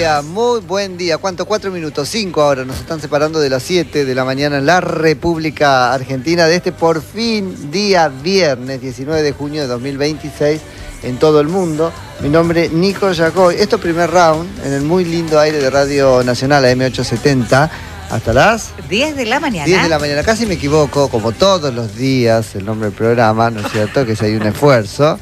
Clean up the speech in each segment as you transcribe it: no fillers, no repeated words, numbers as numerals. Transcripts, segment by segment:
muy buen día. ¿Cuánto? 4 minutos, 5 ahora. Nos están separando de las 7 de la mañana en la República Argentina de este por fin día viernes 19 de junio de 2026 en todo el mundo. Mi nombre es Nico Yacoy. Esto es primer round en el muy lindo aire de Radio Nacional AM870 hasta las 10 de la mañana. 10 de la mañana. Casi me equivoco, como todos los días, el nombre del programa, ¿no es cierto? Que si hay un esfuerzo.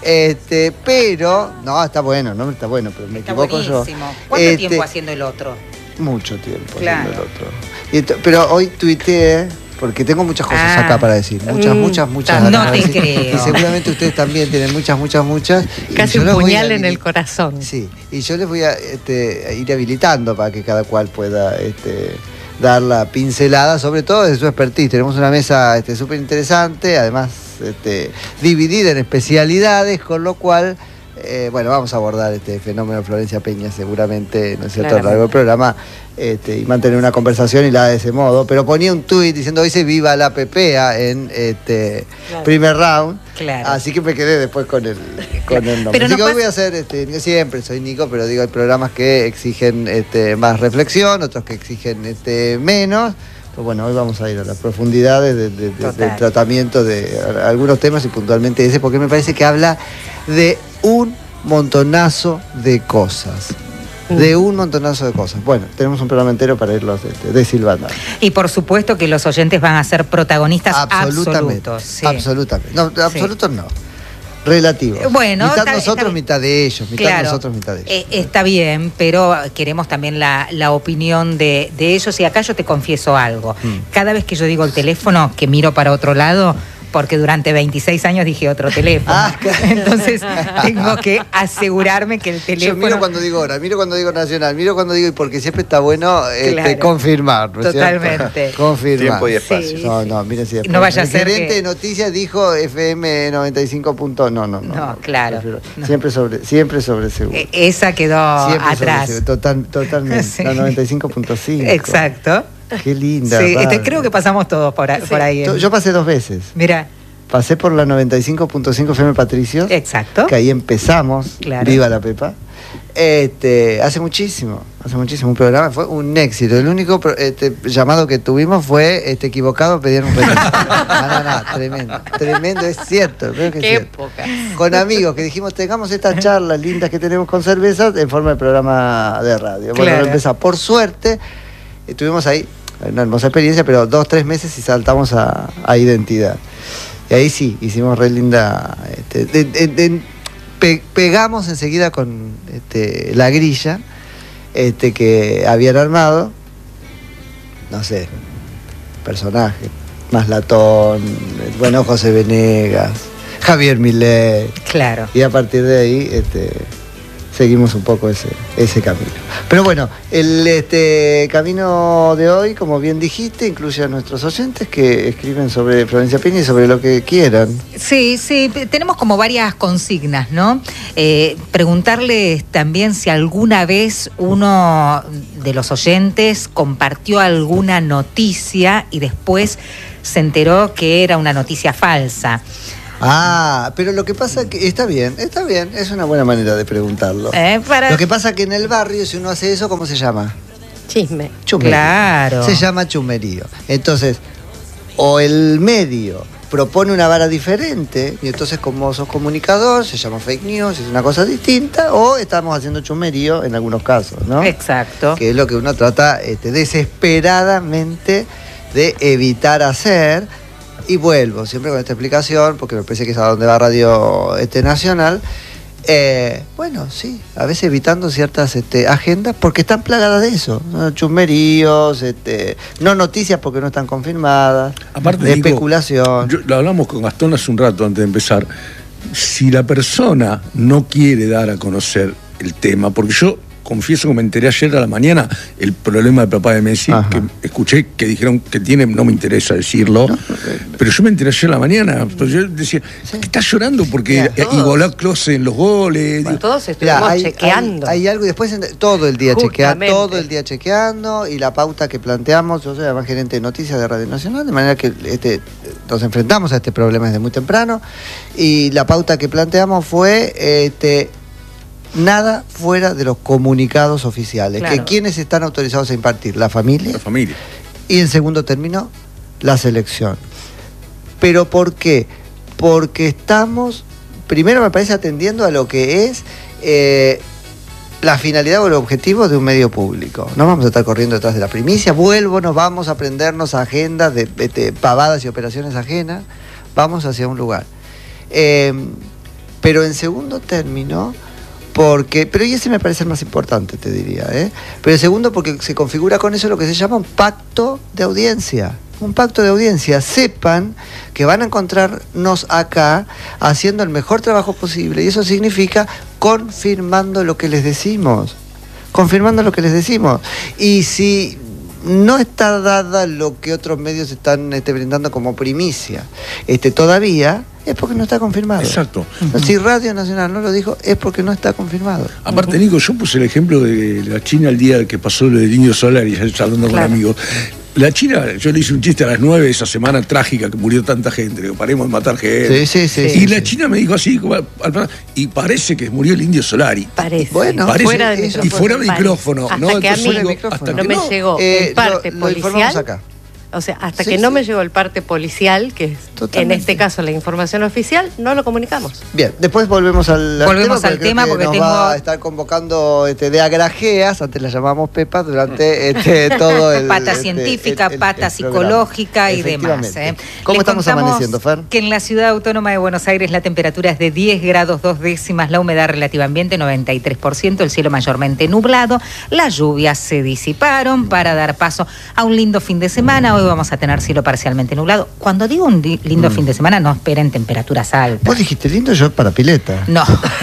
Pero, no, está bueno, el nombre está bueno, pero me equivoco buenísimo. yo. ¿Cuánto tiempo haciendo el otro? Mucho tiempo claro. haciendo el otro. Pero hoy tuiteé, porque tengo muchas cosas acá para decir. Muchas. No te creo. Y seguramente ustedes también tienen muchas. Casi un puñal en el corazón. Sí, y yo les voy a ir habilitando para que cada cual pueda dar la pincelada, sobre todo de su expertise. Tenemos una mesa súper interesante, además dividida en especialidades, con lo cual, vamos a abordar este fenómeno Florencia Peña seguramente, ¿no es cierto?, a lo largo del programa, y mantener una conversación y la de ese modo. Pero ponía un tuit diciendo hoy se viva la PPA en primer round. Claro. Así que me quedé después con el nombre. Pero así no que hoy voy a hacer, siempre soy Nico, pero digo, hay programas que exigen más reflexión, otros que exigen menos. Pues bueno, hoy vamos a ir a las profundidades del tratamiento de algunos temas y puntualmente ese, porque me parece que habla de un montonazo de cosas. Bueno, tenemos un programa entero para irlos desilvando. Y por supuesto que los oyentes van a ser protagonistas absolutos. Sí. Absolutamente. No, absolutos no. Relativo. Bueno, mitad nosotros, mitad de ellos. Está bien, pero queremos también la opinión de ellos. Y acá yo te confieso algo. Cada vez que yo digo el teléfono, que miro para otro lado, porque durante 26 años dije otro teléfono. Entonces tengo que asegurarme que el teléfono... Yo miro cuando digo hora, miro cuando digo nacional, miro cuando digo... Y porque siempre está bueno confirmar, ¿no es totalmente. Cierto? Confirmar. Tiempo y espacio. Sí. No, miren si después... No vaya a ser el gerente que... de noticias dijo FM 95. No, claro. Siempre sobre seguro. Esa quedó siempre atrás. Totalmente. Sí. La 95.5. Exacto. Qué linda. Sí, creo que pasamos todos por ahí. Yo pasé 2 veces. Mira. Pasé por la 95.5 FM Patricios. Exacto. Que ahí empezamos. Claro. Viva la Pepa. Hace muchísimo un programa, fue un éxito. El único llamado que tuvimos fue equivocado, pedir un retiro. No, tremendo, es cierto. Qué época. Con amigos que dijimos, tengamos estas charlas lindas que tenemos con cervezas en forma de programa de radio. Claro. Bueno, empezamos. Por suerte, estuvimos ahí, una hermosa experiencia, pero 2-3 meses y saltamos a identidad. Y ahí sí, hicimos re linda. Pegamos enseguida con la grilla que habían armado. No sé, personaje. Maslatón, bueno, José Venegas, Javier Milei. Claro. Y a partir de ahí seguimos un poco ese camino. Pero bueno, el camino de hoy, como bien dijiste, incluye a nuestros oyentes que escriben sobre Florencia Peña y sobre lo que quieran. Sí, tenemos como varias consignas, ¿no? Preguntarles también si alguna vez uno de los oyentes compartió alguna noticia y después se enteró que era una noticia falsa. Pero lo que pasa es que está bien, es una buena manera de preguntarlo. Lo que pasa es que en el barrio, si uno hace eso, ¿cómo se llama? Chisme. Chumerío. Claro. Se llama chumerío. Entonces, o el medio propone una vara diferente, y entonces como sos comunicador, se llama fake news, es una cosa distinta, o estamos haciendo chumerío en algunos casos, ¿no? Exacto. Que es lo que uno trata desesperadamente de evitar hacer. Y vuelvo siempre con esta explicación, porque me parece que es a donde va Radio Nacional. Sí, a veces evitando ciertas agendas, porque están plagadas de eso, ¿no? Chusmeríos, no noticias porque no están confirmadas, aparte, de especulación. Lo hablamos con Gastón hace un rato antes de empezar. Si la persona no quiere dar a conocer el tema, porque yo confieso que me enteré ayer a la mañana el problema del papá de Messi. Ajá. Que escuché que dijeron que tiene, no me interesa decirlo, pero yo me enteré ayer a la mañana. Pues yo decía, ¿qué estás llorando? Porque igualó a Klose en los goles. Bueno, todos estuvimos chequeando. Hay algo y después todo el día chequeando, y la pauta que planteamos. Yo soy además gerente de noticias de Radio Nacional, de manera que nos enfrentamos a este problema desde muy temprano, y la pauta que planteamos fue Nada fuera de los comunicados oficiales. Claro. Que ¿quiénes están autorizados a impartir? La familia. La familia. Y en segundo término, la selección. ¿Pero por qué? Porque estamos, primero me parece, atendiendo a lo que es la finalidad o el objetivo de un medio público. No vamos a estar corriendo detrás de la primicia. Nos vamos a aprendernos agendas de pavadas y operaciones ajenas. Vamos hacia un lugar. Pero en segundo término, pero y ese me parece el más importante, te diría, pero el segundo, porque se configura con eso lo que se llama un pacto de audiencia. Un pacto de audiencia. Sepan que van a encontrarnos acá haciendo el mejor trabajo posible, y eso significa confirmando lo que les decimos. Confirmando lo que les decimos. Y si no está dada lo que otros medios están brindando como primicia todavía, es porque no está confirmado. Exacto. Si Radio Nacional no lo dijo, es porque no está confirmado. Aparte, Nico, yo puse el ejemplo de la China el día que pasó lo del Indio Solari, ya hablando con amigos. La China, yo le hice un chiste a las 9 de esa semana trágica que murió tanta gente, que paremos de matar gente. Y la China me dijo así, y parece que murió el Indio Solari. Parece. Bueno, parece, fuera de micrófono. y fuera de micrófono. Hasta ¿no? que a mí hasta no que me llegó el parte lo informamos policial. acá. O sea, hasta que no me llegó el parte policial, que es Totalmente. en este caso la información oficial, no lo comunicamos. Bien, después volvemos al tema porque tengo... va a estar convocando de agrajeas, antes la llamábamos Pepa, durante todo el... pata científica, pata psicológica y demás. ¿Cómo estamos amaneciendo, Fer? Que en la Ciudad Autónoma de Buenos Aires la temperatura es de 10 grados 2 décimas, la humedad relativa ambiente 93%, el cielo mayormente nublado, las lluvias se disiparon para dar paso a un lindo fin de semana. Hoy vamos a tener cielo parcialmente nublado. Cuando digo un lindo fin de semana, no esperen temperaturas altas. Vos dijiste lindo, yo para pileta. No.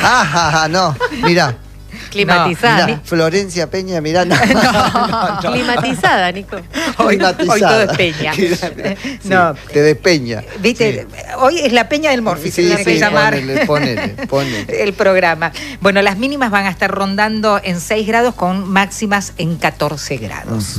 No, mirá. Climatizada. Mirá, Florencia Peña, mirá. No. Climatizada, Nico. Hoy todo es peña. No. Te despeña. ¿Viste? Sí. Hoy es la peña del Morphy, se tiene que llamar ponele. el programa. Bueno, las mínimas van a estar rondando en 6 grados con máximas en 14 grados.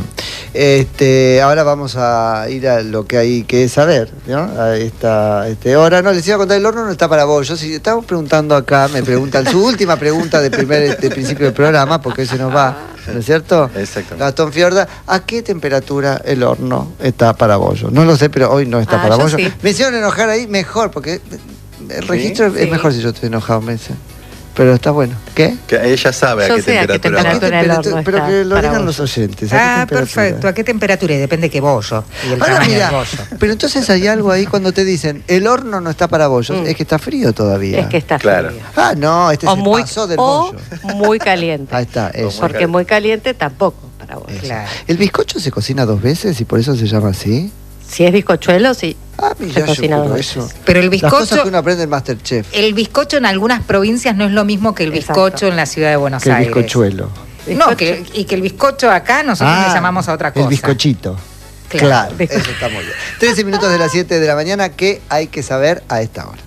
Ahora vamos a ir a lo que hay que saber, ¿no? A esta hora. No, les iba a contar, el horno no está para vos. Yo si estamos preguntando acá, me preguntan su última pregunta de principio del programa, porque hoy se nos va, ¿no es cierto? Exactamente. Gastón Fiorda, ¿a qué temperatura el horno está para bollo? No lo sé, pero hoy no está para bollo. Sí. Me hicieron enojar ahí, mejor, porque el registro es mejor si yo estoy enojado, me dicen. Pero está bueno. ¿Qué? Que ella sabe a qué temperatura va. Pero que lo digan los oyentes. Perfecto. ¿A qué temperatura? Y depende de qué bollo. Y el ahora tamaño mira, del bollo. Pero entonces hay algo ahí cuando te dicen el horno no está para bollos, es que está frío todavía. Es que está frío. No, este es el paso del bollo. Muy caliente. Ahí está, eso. Porque muy caliente tampoco para bollo. Claro. ¿El bizcocho se cocina 2 veces y por eso se llama así? Si es bizcochuelo, sí. Se cocina 2 veces. Pero el bizcocho, las cosas que uno aprende en Masterchef. El bizcocho en algunas provincias no es lo mismo que el bizcocho en la ciudad de Buenos Aires. El bizcochuelo. No, y que el bizcocho acá nosotros le llamamos a otra cosa. El bizcochito. Claro, eso está muy bien. 13 minutos de las 7 de la mañana, ¿qué hay que saber a esta hora?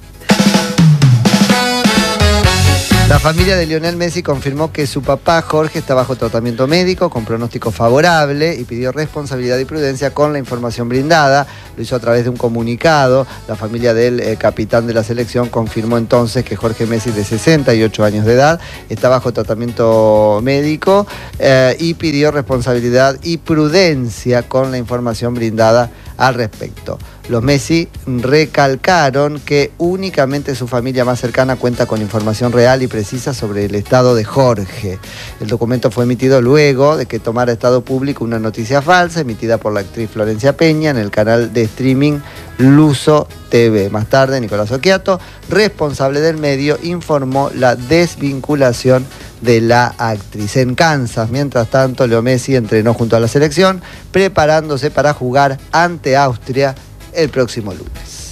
La familia de Lionel Messi confirmó que su papá Jorge está bajo tratamiento médico con pronóstico favorable y pidió responsabilidad y prudencia con la información brindada. Lo hizo a través de un comunicado. La familia del capitán de la selección confirmó entonces que Jorge Messi, de 68 años de edad, está bajo tratamiento médico y pidió responsabilidad y prudencia con la información brindada al respecto. Los Messi recalcaron que únicamente su familia más cercana cuenta con información real y precisa sobre el estado de Jorge. El documento fue emitido luego de que tomara estado público una noticia falsa emitida por la actriz Florencia Peña en el canal de streaming Luso TV. Más tarde, Nicolás Occhiato, responsable del medio, informó la desvinculación de la actriz. En Kansas, mientras tanto, Leo Messi entrenó junto a la selección, preparándose para jugar ante Austria el próximo lunes.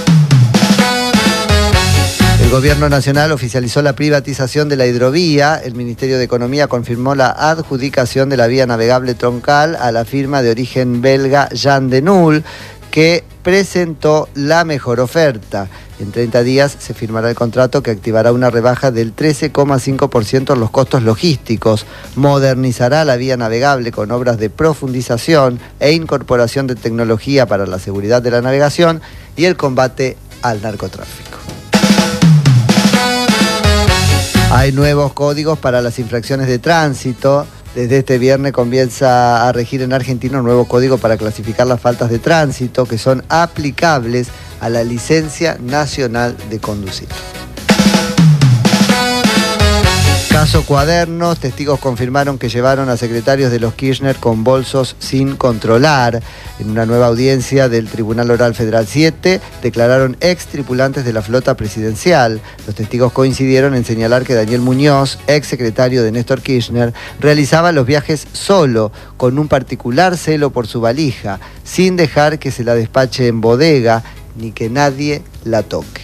El Gobierno Nacional oficializó la privatización de la hidrovía. El Ministerio de Economía confirmó la adjudicación de la vía navegable troncal a la firma de origen belga Jan de Null, que presentó la mejor oferta. En 30 días se firmará el contrato que activará una rebaja del 13,5% en los costos logísticos, modernizará la vía navegable con obras de profundización e incorporación de tecnología para la seguridad de la navegación y el combate al narcotráfico. Hay nuevos códigos para las infracciones de tránsito. Desde este viernes comienza a regir en Argentina un nuevo código para clasificar las faltas de tránsito que son aplicables a la licencia nacional de conducir. Caso Cuadernos, testigos confirmaron que llevaron a secretarios de los Kirchner con bolsos sin controlar. En una nueva audiencia del Tribunal Oral Federal 7, declararon ex tripulantes de la flota presidencial. Los testigos coincidieron en señalar que Daniel Muñoz, ex secretario de Néstor Kirchner, realizaba los viajes solo, con un particular celo por su valija, sin dejar que se la despache en bodega, ni que nadie la toque.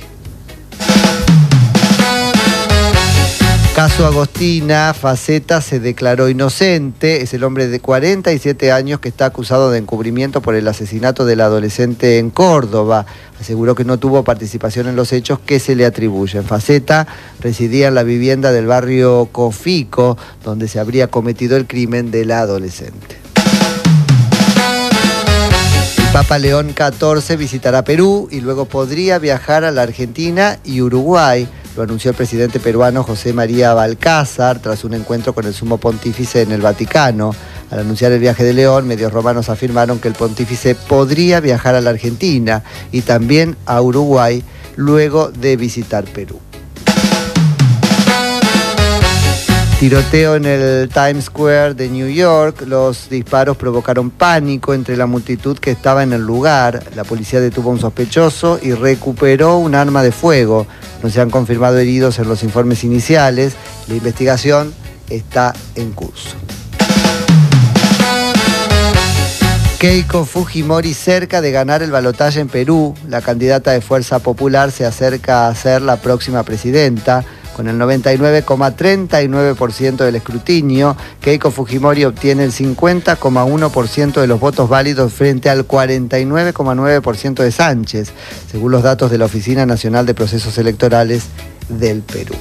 Caso Agostina, Faceta se declaró inocente. Es el hombre de 47 años que está acusado de encubrimiento por el asesinato del adolescente en Córdoba. Aseguró que no tuvo participación en los hechos que se le atribuyen. Faceta residía en la vivienda del barrio Cofico, donde se habría cometido el crimen de la adolescente. Papa León XIV visitará Perú y luego podría viajar a la Argentina y Uruguay. Lo anunció el presidente peruano José María Balcázar tras un encuentro con el sumo pontífice en el Vaticano. Al anunciar el viaje de León, medios romanos afirmaron que el pontífice podría viajar a la Argentina y también a Uruguay luego de visitar Perú. Tiroteo en el Times Square de New York. Los disparos provocaron pánico entre la multitud que estaba en el lugar. La policía detuvo a un sospechoso y recuperó un arma de fuego. No se han confirmado heridos en los informes iniciales. La investigación está en curso. Keiko Fujimori cerca de ganar el balotaje en Perú. La candidata de Fuerza Popular se acerca a ser la próxima presidenta. Con el 99,39% del escrutinio, Keiko Fujimori obtiene el 50,1% de los votos válidos frente al 49,9% de Sánchez, según los datos de la Oficina Nacional de Procesos Electorales del Perú.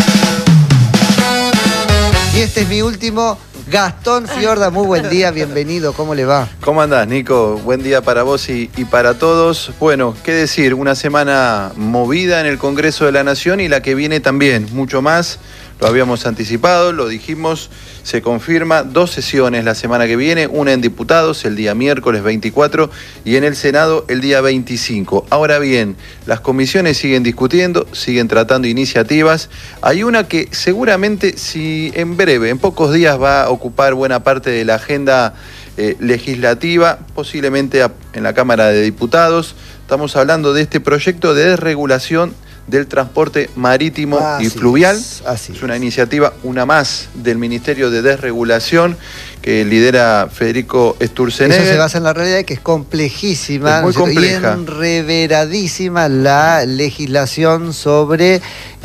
Y este es mi último. Gastón Fiorda, muy buen día, bienvenido, ¿cómo le va? ¿Cómo andás, Nico? Buen día para vos y para todos. Bueno, qué decir, una semana movida en el Congreso de la Nación y la que viene también, mucho más. Lo habíamos anticipado, lo dijimos, se confirma 2 sesiones la semana que viene, una en diputados el día miércoles 24 y en el Senado el día 25. Ahora bien, las comisiones siguen discutiendo, siguen tratando iniciativas. Hay una que seguramente, si en breve, en pocos días va a ocupar buena parte de la agenda legislativa, posiblemente en la Cámara de Diputados. Estamos hablando de este proyecto de desregulación del transporte marítimo y fluvial. Es una iniciativa, una más, del Ministerio de Desregulación que lidera Federico Sturzenegger. Eso se basa en la realidad que es complejísima, es muy compleja, y enreveradísima la legislación sobre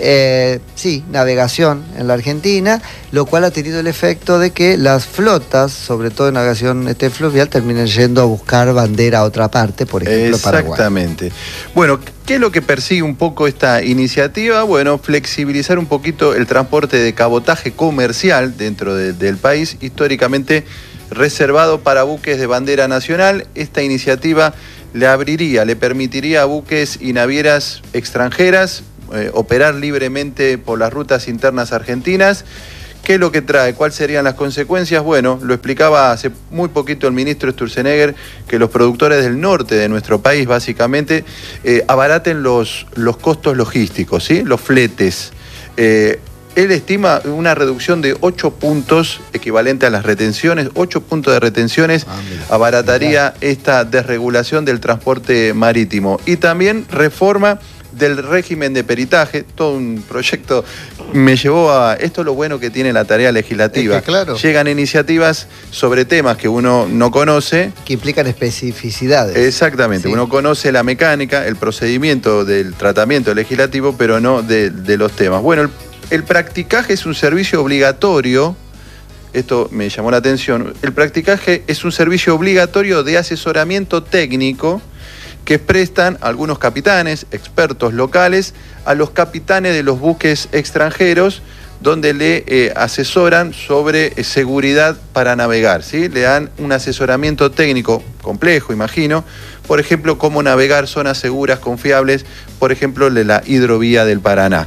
navegación en la Argentina, lo cual ha tenido el efecto de que las flotas, sobre todo en navegación fluvial, terminen yendo a buscar bandera a otra parte, por ejemplo, Paraguay. Exactamente. Bueno, ¿qué es lo que persigue un poco esta iniciativa? Bueno, flexibilizar un poquito el transporte de cabotaje comercial dentro del país, históricamente reservado para buques de bandera nacional. Esta iniciativa le permitiría a buques y navieras extranjeras operar libremente por las rutas internas argentinas. ¿Qué es lo que trae? ¿Cuáles serían las consecuencias? Bueno, lo explicaba hace muy poquito el ministro Sturzenegger, que los productores del norte de nuestro país, básicamente, abaraten los costos logísticos, ¿sí? Los fletes. Él estima una reducción de 8 puntos, equivalente a las retenciones, 8 puntos de retenciones, abarataría esta desregulación del transporte marítimo. Y también reforma del régimen de peritaje, todo un proyecto me llevó a... Esto es lo bueno que tiene la tarea legislativa. Es que, claro, llegan iniciativas sobre temas que uno no conoce. Que implican especificidades. Exactamente, sí. Uno conoce la mecánica, el procedimiento del tratamiento legislativo, pero no de los temas. Bueno, el practicaje es un servicio obligatorio. Esto me llamó la atención. El practicaje es un servicio obligatorio de asesoramiento técnico que prestan algunos capitanes, expertos locales, a los capitanes de los buques extranjeros, donde le asesoran sobre seguridad para navegar, ¿sí? Le dan un asesoramiento técnico complejo, imagino, por ejemplo, cómo navegar zonas seguras, confiables, por ejemplo, de la hidrovía del Paraná.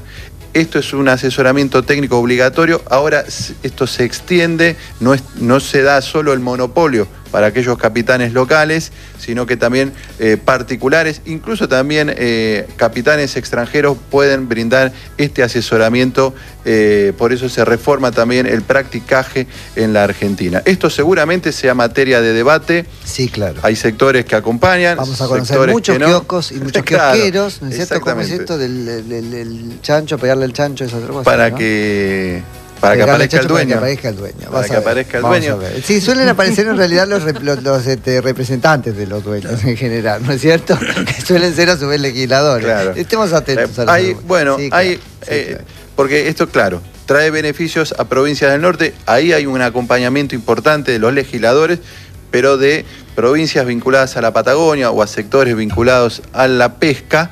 Esto es un asesoramiento técnico obligatorio. Ahora esto se extiende, no se da solo el monopolio para aquellos capitanes locales, sino que también particulares, incluso también capitanes extranjeros pueden brindar este asesoramiento. Por eso se reforma también el practicaje en la Argentina. Esto seguramente sea materia de debate. Sí, claro. Hay sectores que acompañan. Vamos a conocer muchos kioscos y muchos kiosqueros, ¿no es cierto? ¿Cómo es esto del chancho, pegarle al chancho, esa otra cosa? Para que aparezca el dueño. Para que aparezca el dueño. Para que aparezca el dueño. Sí, suelen aparecer en realidad los representantes de los dueños en general, ¿no es cierto? Que suelen ser a su vez legisladores. Claro. Estemos atentos a eso. Porque esto, claro, trae beneficios a provincias del norte. Ahí hay un acompañamiento importante de los legisladores, pero de provincias vinculadas a la Patagonia o a sectores vinculados a la pesca.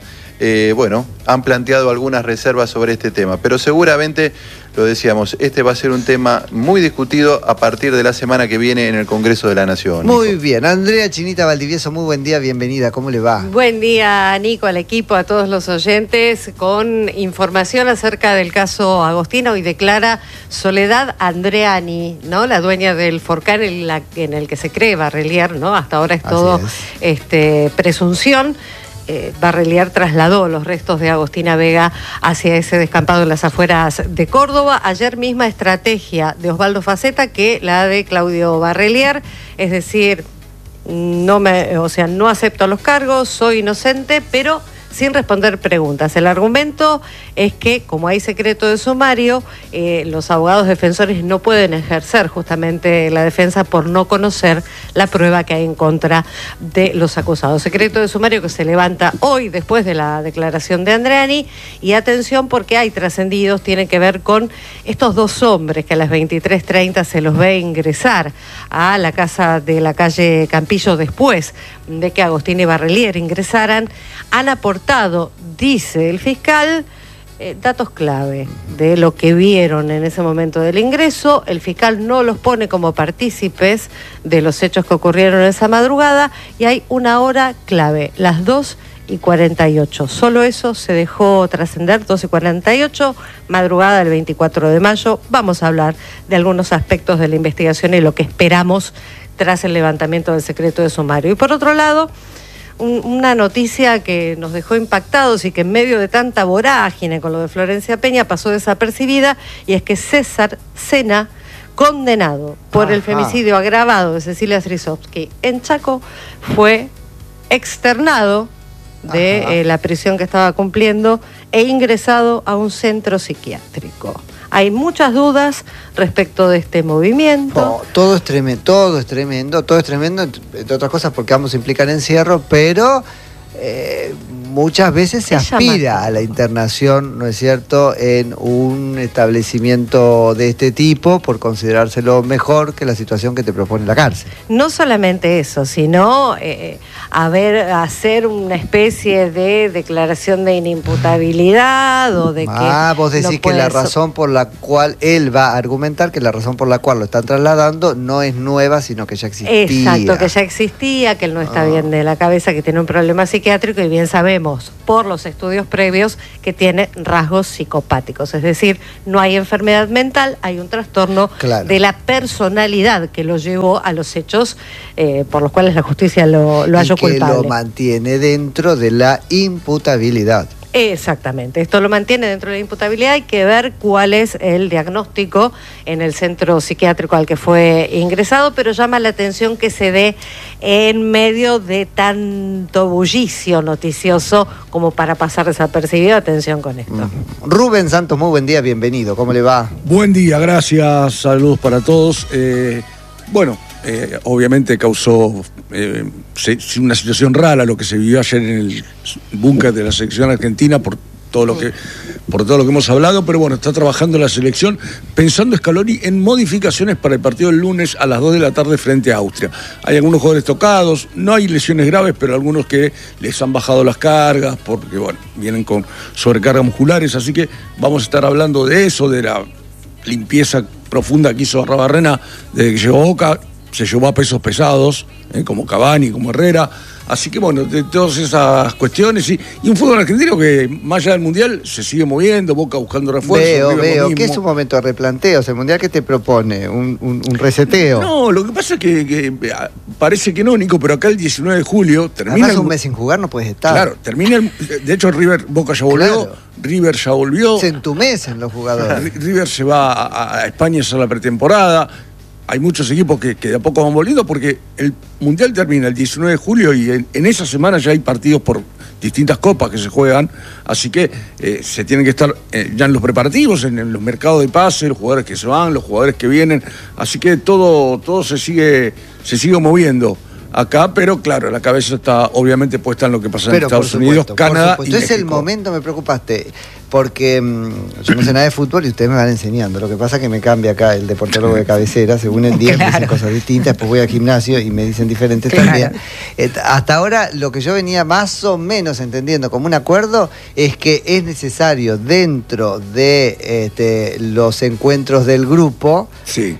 Han planteado algunas reservas sobre este tema, pero seguramente, lo decíamos, este va a ser un tema muy discutido a partir de la semana que viene en el Congreso de la Nación. Muy bien, Andrea Chinita Valdivieso, muy buen día, bienvenida, ¿cómo le va? Buen día, Nico, al equipo, a todos los oyentes, con información acerca del caso Agostina. Hoy declara Soledad Andreani, ¿no? La dueña del Forcar en el que se cree Barrelier, ¿no? Hasta ahora es todo presunción. Barrelier trasladó los restos de Agostina Vega hacia ese descampado en las afueras de Córdoba. Ayer misma estrategia de Osvaldo Faceta que la de Claudio Barrelier, es decir, no acepto los cargos, soy inocente, pero sin responder preguntas. El argumento es que, como hay secreto de sumario, los abogados defensores no pueden ejercer justamente la defensa por no conocer la prueba que hay en contra de los acusados. Secreto de sumario que se levanta hoy después de la declaración de Andreani, y atención porque hay trascendidos, tiene que ver con estos dos hombres que a las 23:30 se los ve ingresar a la casa de la calle Campillo después de que Agostina y Barrelier ingresaran. Han aportado, dice el fiscal, datos clave de lo que vieron en ese momento del ingreso. El fiscal no los pone como partícipes de los hechos que ocurrieron esa madrugada, y hay una hora clave, las 2:48. Solo eso se dejó trascender, 2:48, madrugada del 24 de mayo. Vamos a hablar de algunos aspectos de la investigación y lo que esperamos tras el levantamiento del secreto de sumario. Y por otro lado, una noticia que nos dejó impactados y que en medio de tanta vorágine con lo de Florencia Peña pasó desapercibida, y es que César Sena, condenado por el femicidio agravado de Cecilia Strisovsky en Chaco, fue externado de la prisión que estaba cumpliendo e ingresado a un centro psiquiátrico. Hay muchas dudas respecto de este movimiento. Todo es tremendo, entre otras cosas porque ambos implican encierro, pero muchas veces se aspira a la internación, ¿no es cierto?, en un establecimiento de este tipo por considerárselo mejor que la situación que te propone la cárcel. No solamente eso, sino hacer una especie de declaración de inimputabilidad o de que... vos decís que la razón por la cual él va a argumentar que la razón por la cual lo están trasladando no es nueva, sino que ya existía. Exacto, que ya existía, que él no está bien de la cabeza, que tiene un problema psiquiátrico, y bien sabemos por los estudios previos que tiene rasgos psicopáticos, es decir, no hay enfermedad mental, hay un trastorno de la personalidad que lo llevó a los hechos por los cuales la justicia lo halló culpable. Que lo mantiene dentro de la imputabilidad. Exactamente, esto lo mantiene dentro de la imputabilidad. Hay que ver cuál es el diagnóstico en el centro psiquiátrico al que fue ingresado, pero llama la atención que se dé en medio de tanto bullicio noticioso como para pasar desapercibido. Atención con esto. Rubén Santos, muy buen día, bienvenido, ¿cómo le va? Buen día, gracias, saludos para todos. Obviamente causó una situación rara lo que se vivió ayer en el búnker de la selección argentina por todo lo que hemos hablado, pero bueno, está trabajando la selección pensando Scaloni en modificaciones para el partido del lunes a las 2 de la tarde frente a Austria. Hay algunos jugadores tocados, no hay lesiones graves, pero algunos que les han bajado las cargas porque vienen con sobrecargas musculares, así que vamos a estar hablando de eso, de la limpieza profunda que hizo Arrabarrena desde que llegó a Boca. se llevó a pesos pesados, como Cavani, como Herrera. Así que bueno, de todas esas cuestiones y un fútbol argentino que más allá del Mundial se sigue moviendo, Boca buscando refuerzos. Veo, ¿qué es un momento de replanteos? ¿El Mundial qué te propone? ¿Un reseteo? No, lo que pasa es que parece que no, Nico, pero acá el 19 de julio termina... Además un mes sin jugar no puedes estar. Claro, termina de hecho Boca ya volvió, claro. River ya volvió. Se entumecen los jugadores. River se va a España a hacer la pretemporada. Hay muchos equipos que de a poco van volviendo porque el Mundial termina el 19 de julio y en esa semana ya hay partidos por distintas copas que se juegan, así que se tienen que estar ya en los preparativos, en los mercados de pase, los jugadores que se van, los jugadores que vienen, así que todo se sigue moviendo acá, pero claro, la cabeza está obviamente puesta en lo que pasa en Estados Unidos, Canadá y México. Es el momento, me preocupaste, porque yo no sé nada de fútbol y ustedes me van enseñando. Lo que pasa es que me cambia acá el deportólogo de cabecera, según el día me dicen cosas distintas, después voy al gimnasio y me dicen diferentes también. Hasta ahora lo que yo venía más o menos entendiendo como un acuerdo es que es necesario dentro de los encuentros del grupo sí.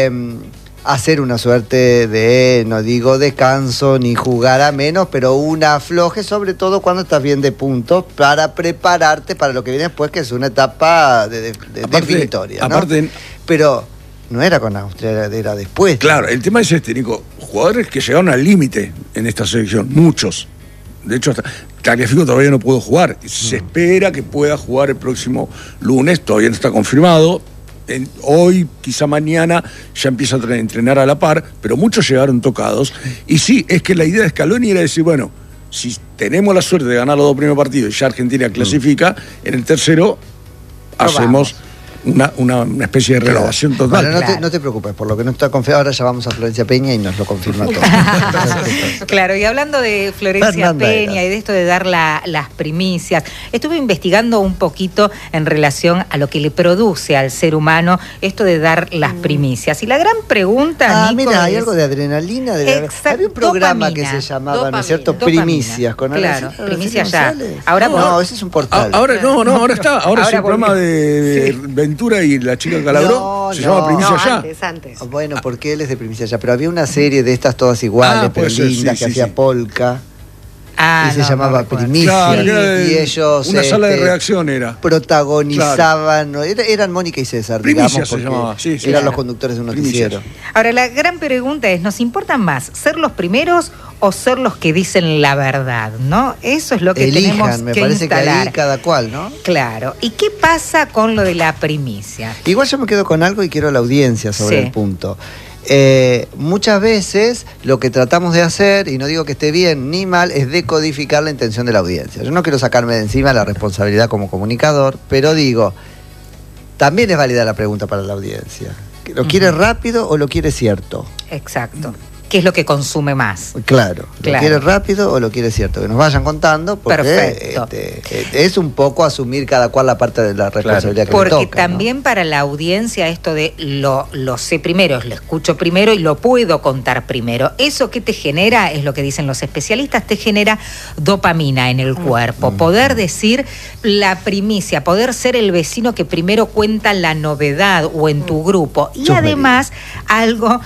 Hacer una suerte de, no digo descanso ni jugar a menos, pero un afloje, sobre todo cuando estás bien de puntos, para prepararte para lo que viene después, que es una etapa definitoria, ¿no? Pero no era con Austria, era después. Claro, el tema es Nico, jugadores que llegaron al límite en esta selección, muchos. De hecho, hasta Tagliafico todavía no pudo jugar. Se espera que pueda jugar el próximo lunes, todavía no está confirmado. Hoy, quizá mañana, ya empieza a entrenar a la par, pero muchos llegaron tocados. Y sí, es que la idea de Scaloni era decir, bueno, si tenemos la suerte de ganar los 2 primeros partidos y ya Argentina clasifica, en el tercero hacemos una especie de renovación total. Bueno, no te preocupes, por lo que no está confiado, ahora ya vamos a Florencia Peña y nos lo confirma todo. Claro, y hablando de Florencia Peña y de esto de dar las primicias, estuve investigando un poquito en relación a lo que le produce al ser humano esto de dar las primicias. Y la gran pregunta, Nico, mira, hay algo de adrenalina. Había un programa que se llamaba, ¿no es cierto? Dopamina. Primicias. Claro, Primicias ya. Ahora no, ese es un portal. Ahora está. Ahora es un programa de Ventura y la chica Calabró. Se llama Primicia Ya. Antes. Bueno, porque él es de Primicia Ya, pero había una serie de estas todas iguales, pero lindas, que hacía Polka. Y se llamaba Primicia. Claro, y ellos una sala de reacción era. Protagonizaban, eran Mónica y César, Primicia digamos, se llamaba. Eran los conductores de un noticiero. Ahora, la gran pregunta es, ¿nos importan más ser los primeros o ser los que dicen la verdad, ¿no? Eso es lo que tenemos que me parece instalar. Que ahí cada cual, ¿no? Claro. ¿Y qué pasa con lo de la primicia? Igual yo me quedo con algo y quiero la audiencia sobre el punto. Muchas veces lo que tratamos de hacer, y no digo que esté bien ni mal, es decodificar la intención de la audiencia. Yo no quiero sacarme de encima la responsabilidad como comunicador, pero digo, también es válida la pregunta para la audiencia. ¿Lo quiere rápido o lo quiere cierto? Exacto. ¿Qué es lo que consume más? Claro. ¿Lo quiere rápido o lo quiere cierto? Que nos vayan contando, porque es un poco asumir cada cual la parte de la responsabilidad que le toca. Porque también, ¿no? Para la audiencia esto de lo sé primero, lo escucho primero y lo puedo contar primero. Eso que te genera, es lo que dicen los especialistas, te genera dopamina en el cuerpo. Poder decir la primicia, poder ser el vecino que primero cuenta la novedad o en tu grupo. Y además algo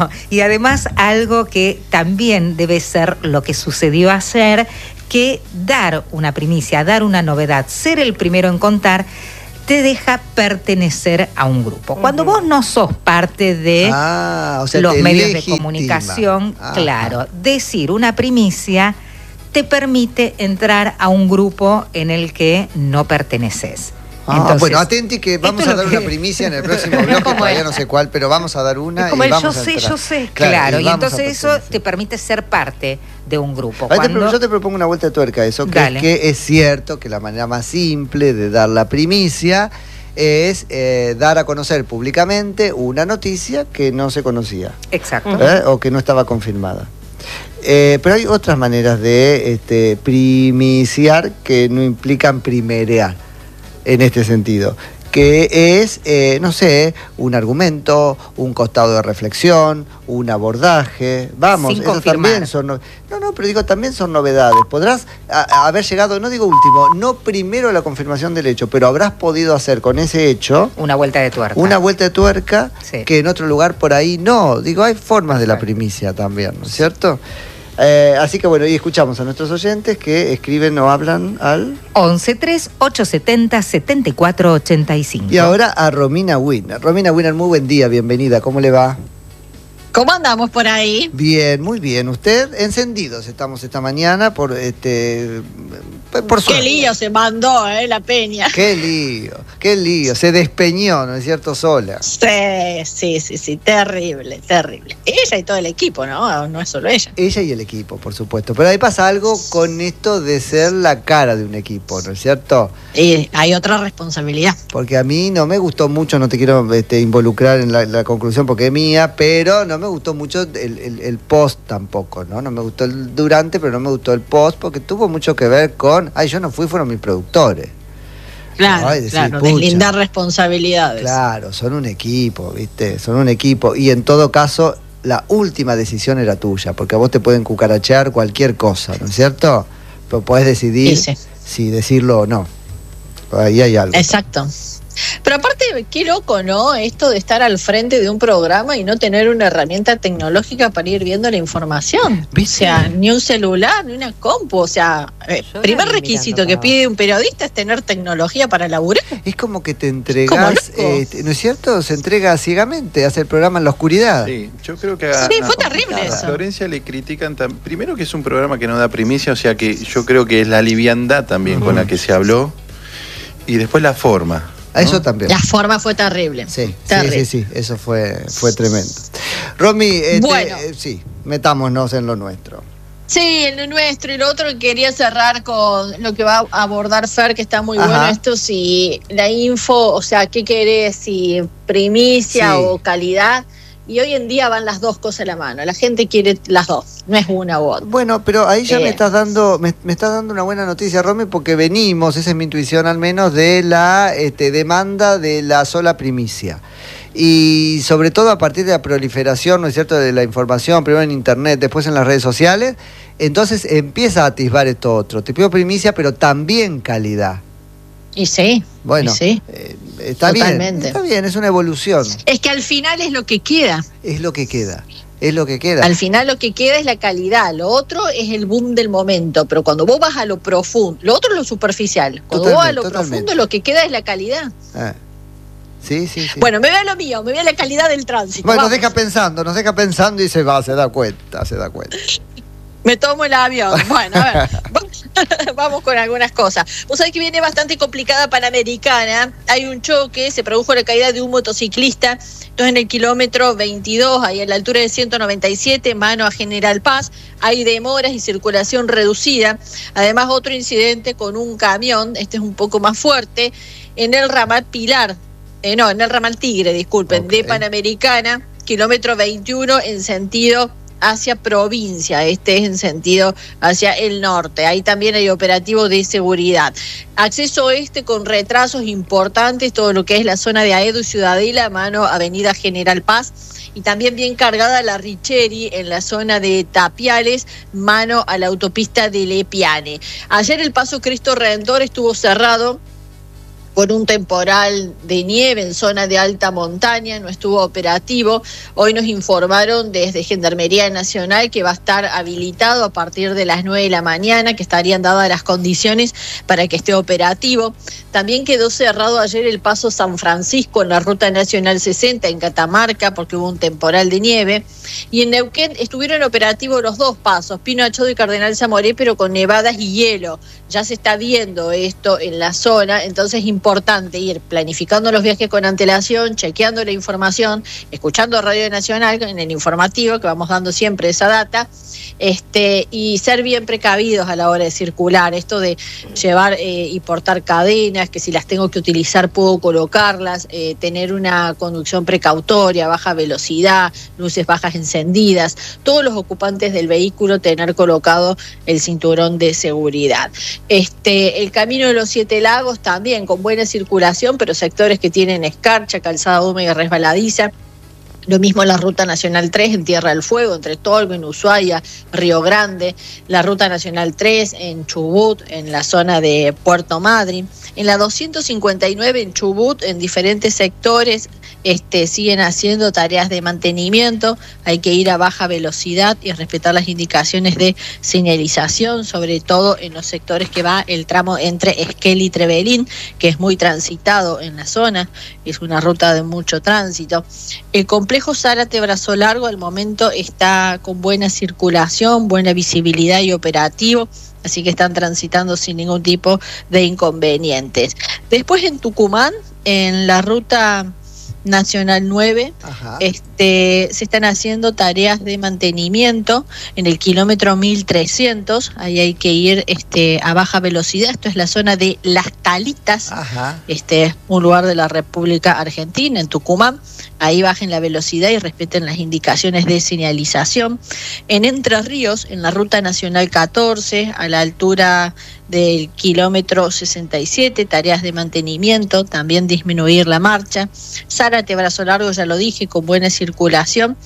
que también debe ser lo que sucedió ayer, que dar una primicia, dar una novedad, ser el primero en contar, te deja pertenecer a un grupo. Cuando vos no sos parte de los medios de comunicación, claro, decir una primicia te permite entrar a un grupo en el que no perteneces. Entonces, bueno, atenti que vamos a dar una primicia en el próximo bloque, todavía no sé cuál, pero vamos a dar una. Es como y el vamos yo sé. Claro, y entonces eso te permite ser parte de un grupo. Yo te propongo una vuelta de tuerca a eso, que es cierto que la manera más simple de dar la primicia es dar a conocer públicamente una noticia que no se conocía. Exacto. O que no estaba confirmada. Pero hay otras maneras de primiciar que no implican primerear. En este sentido, que es, no sé, un argumento, un costado de reflexión, un abordaje. Vamos, sin eso confirmar. también son... No, pero digo, también son novedades. Podrás haber llegado, no digo último, no primero a la confirmación del hecho, pero habrás podido hacer con ese hecho Una vuelta de tuerca. una vuelta de tuerca Sí. que en otro lugar por ahí no. Digo, hay formas de la primicia también, ¿no es cierto? Así que bueno, y escuchamos a nuestros oyentes que escriben o hablan al... 11-3-870-7485. Y ahora a Romina Wiener. Romina Wiener, muy buen día, bienvenida. ¿Cómo le va? ¿Cómo andamos por ahí? Bien, muy bien. Usted, encendidos estamos esta mañana por Qué suerte. lío se mandó, la peña. Qué lío. Se despeñó, ¿no es cierto? Sola. Sí, terrible. Ella y todo el equipo, ¿no? No es solo ella. Ella y el equipo, por supuesto. Pero ahí pasa algo con esto de ser la cara de un equipo, ¿no es cierto? Y hay otra responsabilidad. Porque a mí no me gustó mucho, no te quiero involucrar en la conclusión porque es mía, pero no me gustó mucho el post tampoco, ¿no? No me gustó el durante, pero no me gustó el post porque tuvo mucho que ver con, yo no fui, fueron mis productores. Claro, Ay, decir, claro, pucha. deslindar responsabilidades. Claro, son un equipo, ¿viste? Son un equipo. Y en todo caso, la última decisión era tuya, porque a vos te pueden cucarachear cualquier cosa, ¿no es cierto? Pero podés decidir Sí. si decirlo o no. Ahí hay algo. Exacto. Pero aparte, qué loco, ¿no? Esto de estar al frente de un programa y no tener una herramienta tecnológica para ir viendo la información. ¿Viste? O sea, ni un celular, ni una compu. O sea, Yo primer la vi requisito mirando que para pide un periodista es tener tecnología para laburar. Es como que te Como entregas, loco. ¿no es cierto? Se entrega ciegamente, hace el programa en la oscuridad. Sí, yo creo que Sí, fue terrible a eso. Florencia le critican primero que es un programa que no da primicia, o sea que yo creo que es la liviandad también con la que se habló, y después la forma. ¿no? Eso también. La forma fue terrible. Sí, Terrible. sí, eso fue tremendo. Romy, Bueno. sí, metámonos en lo nuestro. Sí, en lo nuestro. Y lo otro que quería cerrar con lo que va a abordar Fer, que está muy Ajá. bueno esto, si la info, o sea, ¿qué querés? Si primicia Sí. o calidad. Y hoy en día van las dos cosas a la mano. La gente quiere las dos, no es una u otra. Bueno, pero ahí ya me Eh. estás dando una buena noticia, Romy, porque venimos, esa es mi intuición al menos, de la demanda de la sola primicia. Y sobre todo a partir de la proliferación, ¿no es cierto?, de la información, primero en internet, después en las redes sociales, entonces empieza a atisbar esto otro. Te pido primicia, pero también calidad. Y sí, Bueno, y sí. Está Totalmente. bien, es una evolución. Es que al final es lo que queda. Es lo que queda. Al final lo que queda es la calidad, lo otro es el boom del momento, pero cuando vos vas a lo profundo, lo otro es lo superficial, cuando vos vas a lo profundo lo que queda es la calidad. Sí. Bueno, me voy a lo mío, me voy a la calidad del tránsito. Bueno, nos vamos. deja pensando y se da cuenta. Me tomo el avión. Bueno, a ver, vamos con algunas cosas. Vos sabés que viene bastante complicada Panamericana. Hay un choque, se produjo la caída de un motociclista. Entonces en el kilómetro 22, ahí a la altura de 197, mano a General Paz. Hay demoras y circulación reducida. Además, otro incidente con un camión, este es un poco más fuerte, en el ramal Pilar. En el ramal Tigre, disculpen, Okay. de Panamericana, kilómetro 21 en sentido hacia provincia, este es en sentido hacia el norte. Ahí también hay operativo de seguridad. Acceso oeste con retrasos importantes, todo lo que es la zona de Aedo y Ciudadela, mano Avenida General Paz, y también bien cargada la Richeri en la zona de Tapiales, mano a la autopista de Lepiane. Ayer el paso Cristo Redentor estuvo cerrado por un temporal de nieve en zona de alta montaña, no estuvo operativo. Hoy nos informaron desde Gendarmería Nacional que va a estar habilitado a partir de las 9 de la mañana, que estarían dadas las condiciones para que esté operativo. También quedó cerrado ayer el paso San Francisco en la Ruta Nacional 60 en Catamarca porque hubo un temporal de nieve. Y en Neuquén estuvieron operativos los dos pasos, Pino Achado y Cardenal Zamoré, pero con nevadas y hielo. Ya se está viendo esto en la zona, entonces es importante ir planificando los viajes con antelación, chequeando la información, escuchando Radio Nacional en el informativo, que vamos dando siempre esa data, y ser bien precavidos a la hora de circular. Esto de llevar y portar cadenas, que si las tengo que utilizar puedo colocarlas, tener una conducción precautoria, baja velocidad, luces bajas encendidas, todos los ocupantes del vehículo tener colocado el cinturón de seguridad. El Camino de los Siete Lagos también con buena buena circulación, pero sectores que tienen escarcha, calzada húmeda y resbaladiza. Lo mismo la Ruta Nacional 3 en Tierra del Fuego, entre Tolwyn, Ushuaia, Río Grande, la Ruta Nacional 3 en Chubut, en la zona de Puerto Madryn, en la 259 en Chubut, en diferentes sectores siguen haciendo tareas de mantenimiento, hay que ir a baja velocidad y respetar las indicaciones de señalización, sobre todo en los sectores que va el tramo entre Esquel y Trevelin, que es muy transitado en la zona, es una ruta de mucho tránsito. El complejo Zárate Brazo Largo al momento está con buena circulación, buena visibilidad y operativo, así que están transitando sin ningún tipo de inconvenientes. Después en Tucumán, en la ruta Nacional 9, se están haciendo tareas de mantenimiento en el kilómetro 1300, ahí hay que ir a baja velocidad, esto es la zona de Las Talitas, un lugar de la República Argentina, en Tucumán, ahí bajen la velocidad y respeten las indicaciones de señalización. En Entre Ríos, en la ruta Nacional 14, a la altura del kilómetro 67, tareas de mantenimiento, también disminuir la marcha. Zárate Brazo Largo, ya lo dije, con buena circulación,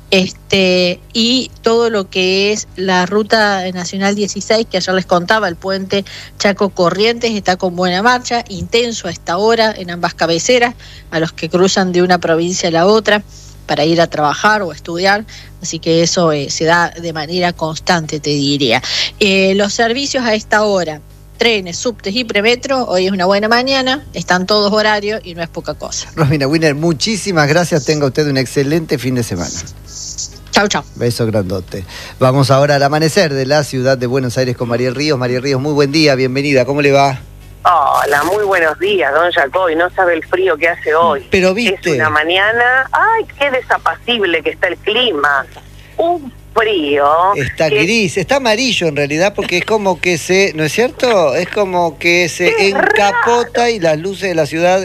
y todo lo que es la ruta nacional 16, que ayer les contaba, el puente Chaco Corrientes, está con buena marcha, intenso a esta hora en ambas cabeceras, a los que cruzan de una provincia a la otra para ir a trabajar o estudiar, así que eso se da de manera constante, te diría. Los servicios a esta hora, trenes, subtes y premetro, hoy es una buena mañana, están todos horarios y no es poca cosa. Rosmina Wiener, muchísimas gracias, tenga usted un excelente fin de semana. Chau, chau. Beso grandote. Vamos ahora al amanecer de la ciudad de Buenos Aires con Mariel Ríos. Mariel Ríos, muy buen día, bienvenida, ¿cómo le va? Hola, muy buenos días, don Jacoby. No sabe el frío que hace hoy. Pero viste. Es una mañana, ay, qué desapacible que está el clima. Un frío. Está gris, está amarillo en realidad, porque es como que ¿no es cierto? Es como que se encapota raro. Y las luces de la ciudad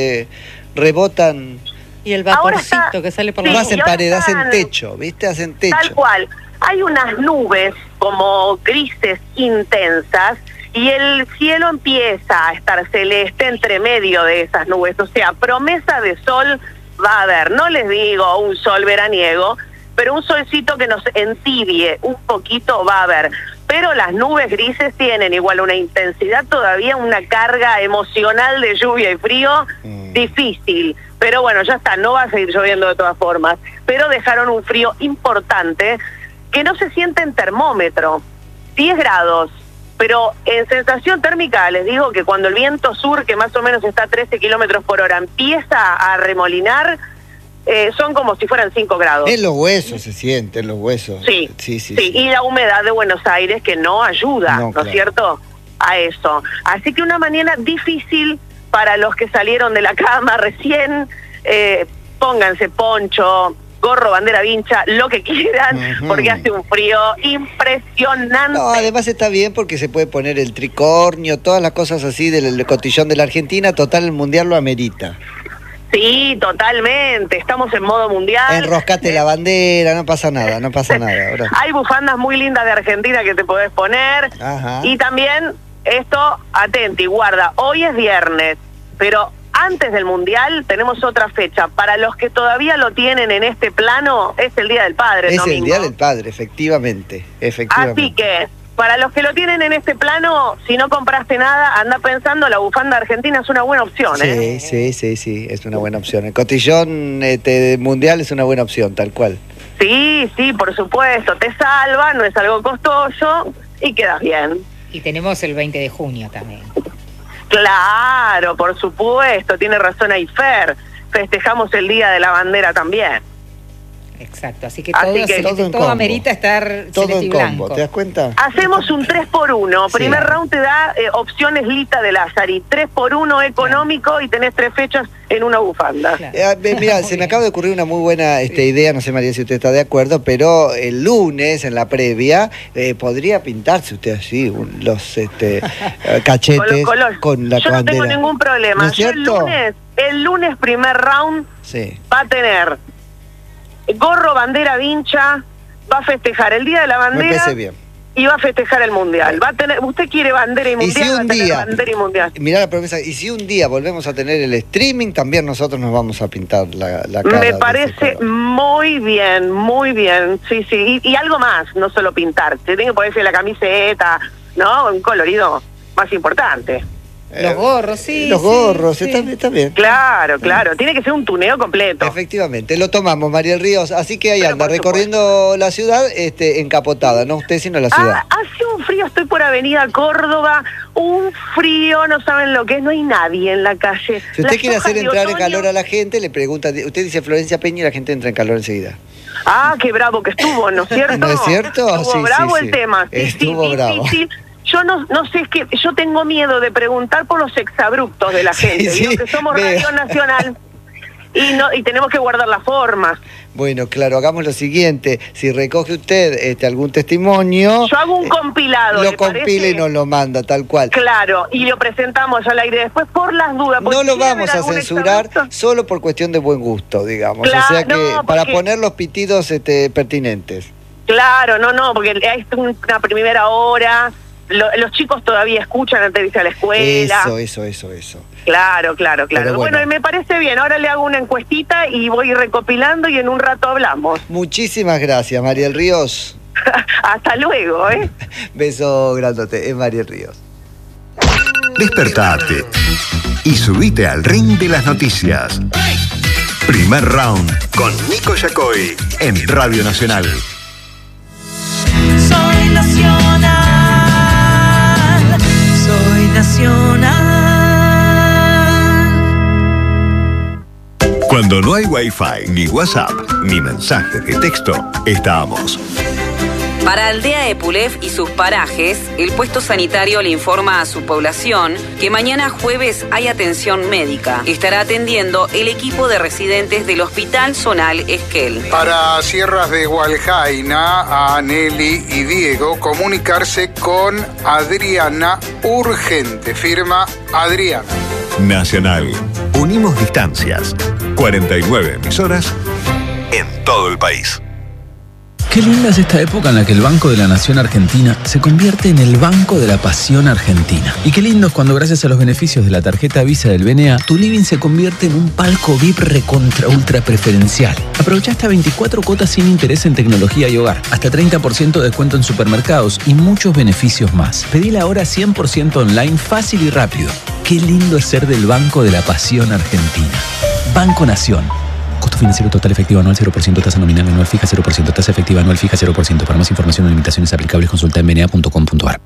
rebotan. Y el vaporcito que sale por la no hacen pared, hacen techo, ¿viste? Hacen techo. Tal cual. Hay unas nubes como grises intensas y el cielo empieza a estar celeste entre medio de esas nubes. O sea, promesa de sol va a haber. No les digo un sol veraniego, pero un solcito que nos entibie un poquito va a haber. Pero las nubes grises tienen igual una intensidad todavía, una carga emocional de lluvia y frío difícil. Pero bueno, ya está, no va a seguir lloviendo de todas formas. Pero dejaron un frío importante que no se siente en termómetro. 10 grados. Pero en sensación térmica les digo que cuando el viento sur, que más o menos está a 13 kilómetros por hora, empieza a remolinar, son como si fueran 5 grados. En los huesos se siente, en los huesos. Sí. Y la humedad de Buenos Aires que no ayuda, ¿no es cierto?, a eso. Así que una mañana difícil para los que salieron de la cama recién. Pónganse poncho, gorro, bandera vincha, lo que quieran, porque hace un frío impresionante. No, además está bien porque se puede poner el tricornio, todas las cosas así del cotillón de la Argentina, total el mundial lo amerita. Sí, totalmente, estamos en modo mundial. Enroscate la bandera, no pasa nada, Ahora. Hay bufandas muy lindas de Argentina que te podés poner. Y también esto, atenti, guarda, hoy es viernes, pero antes del mundial tenemos otra fecha. Para los que todavía lo tienen en este plano, es el Día del Padre. Es el Día del Padre, efectivamente. Así que, para los que lo tienen en este plano, si no compraste nada, anda pensando, la bufanda argentina es una buena opción. Sí, es una buena opción. El cotillón mundial es una buena opción, tal cual. Sí, por supuesto, te salva, no es algo costoso y quedas bien. Y tenemos el 20 de junio también. Claro, por supuesto, tiene razón ahí Fer. Festejamos el Día de la Bandera también. Exacto, así que todo amerita estar todo celeste y blanco. ¿Te das cuenta? Hacemos un 3x1. Primer round te da opciones Lita de Lázari. 3x1 económico y tenés 3 fechas en una bufanda. Mira, se me acaba de ocurrir una muy buna idea, no sé María si usted está de acuerdo, pero el lunes en la previa podría pintarse usted así los cachetes con la bandera. Yo no tengo ningún problema. ¿No es cierto? El lunes primer round va a tener gorro, bandera vincha, va a festejar el Día de la Bandera. Me parece bien. y va a festejar el Mundial. Va a tener, usted quiere bandera y Mundial, si un va a tener día, bandera y Mundial. Mirá la promesa, y si un día volvemos a tener el streaming, también nosotros nos vamos a pintar la cara. Me parece muy bien, sí. Y algo más, no solo pintar. Se tiene que ponerse la camiseta, ¿no? Un colorido más importante. Los gorros, sí. Los gorros, sí. Está bien. Claro. Tiene que ser un tuneo completo. Efectivamente, lo tomamos, Mariel Ríos. Así que ahí Pero anda, por recorriendo la ciudad encapotada, no usted, sino la ciudad. Hace un frío, estoy por Avenida Córdoba, un frío, no saben lo que es, no hay nadie en la calle. Si usted quiere hacer entrar en otoño... calor a la gente, le pregunta, usted dice Florencia Peña y la gente entra en calor enseguida. Qué bravo que estuvo, ¿no es cierto? ¿No es cierto? Estuvo bravo el tema. Estuvo bravo. Sí. Yo no sé, es que yo tengo miedo de preguntar por los exabruptos de la gente. Digo que somos Radio Nacional y tenemos que guardar las formas. Bueno, claro, hagamos lo siguiente. Si recoge usted algún testimonio... Yo hago un compilado, lo compila y nos lo manda, tal cual. Claro, y lo presentamos al aire después por las dudas. No lo vamos a censurar solo por cuestión de buen gusto, digamos. Claro, o sea que para poner los pitidos pertinentes. Claro, no, porque es una primera hora... Los chicos todavía escuchan antes de irse a la escuela. Eso. Claro. Bueno, y me parece bien. Ahora le hago una encuestita y voy recopilando y en un rato hablamos. Muchísimas gracias, Mariel Ríos. Hasta luego, Beso grandote, es Mariel Ríos. Despertate y subite al ring de las noticias. Primer round con Nico Yacoy en Radio Nacional. Soy nacional. Cuando no hay Wi-Fi, ni WhatsApp, ni mensajes de texto, estamos. Para Aldea Epulef y sus parajes, el puesto sanitario le informa a su población que mañana jueves hay atención médica. Estará atendiendo el equipo de residentes del Hospital Zonal Esquel. Para Sierras de Hualjaina, a Nelly y Diego, comunicarse con Adriana urgente. Firma Adriana. Nacional. Unimos distancias. 49 emisoras en todo el país. Qué linda es esta época en la que el Banco de la Nación Argentina se convierte en el Banco de la Pasión Argentina. Y qué lindo es cuando gracias a los beneficios de la tarjeta Visa del BNA, tu living se convierte en un palco VIP recontra ultra preferencial. Aprovecha hasta 24 cuotas sin interés en tecnología y hogar, hasta 30% de descuento en supermercados y muchos beneficios más. Pedila ahora 100% online, fácil y rápido. Qué lindo es ser del Banco de la Pasión Argentina. Banco Nación. Costo financiero total efectivo anual 0%, tasa nominal anual fija 0%, tasa efectiva anual fija 0%. Para más información o limitaciones aplicables consulta en bna.com.ar.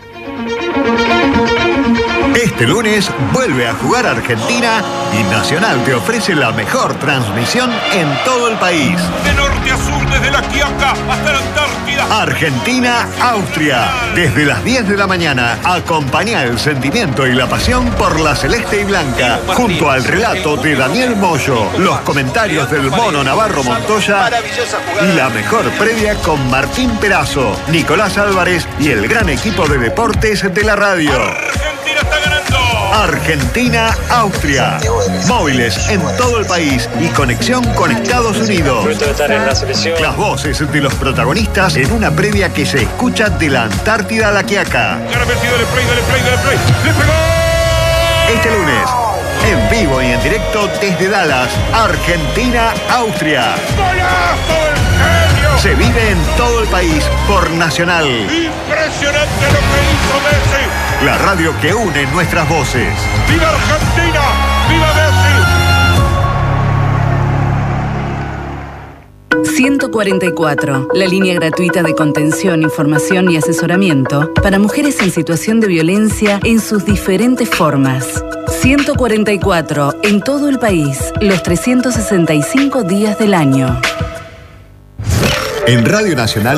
Este lunes vuelve a jugar Argentina y Nacional te ofrece la mejor transmisión en todo el país. De norte a sur, desde la Quiaca hasta la Antártida. Argentina-Austria. Desde las 10 de la mañana, acompaña el sentimiento y la pasión por la celeste y blanca. Junto al relato de Daniel Moyo, los comentarios del Mono Navarro Montoya y la mejor previa con Martín Perazo, Nicolás Álvarez y el gran equipo de deportes de la radio. Argentina está ganando. Argentina-Austria. Móviles en todo el país y conexión con Estados Unidos. Las voces de los protagonistas en una previa que se escucha de la Antártida a la Quiaca. Dale play. ¡Le pegó! Este lunes, en vivo y en directo desde Dallas, Argentina-Austria. ¡Golazo del genio! Se vive en todo el país por Nacional. ¡Impresionante lo que hizo Messi! La radio que une nuestras voces. ¡Viva Argentina! ¡Viva Messi! 144, la línea gratuita de contención, información y asesoramiento para mujeres en situación de violencia en sus diferentes formas. 144, en todo el país, los 365 días del año. En Radio Nacional